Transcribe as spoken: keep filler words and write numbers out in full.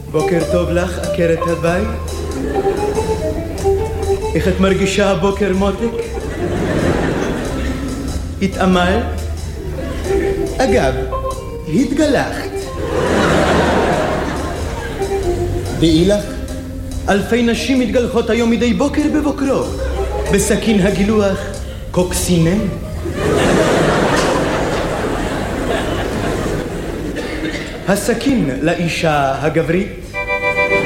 בוקר טוב לך, עקרת הבית. איך את מרגישה הבוקר, מותק? התאמלת? אגב, התגלחת. דעי לך, אלפי נשים מתגלחות היום מדי בוקר בבוקרו בסכין הגילוח קוקסינם. הסכין לאישה הגברית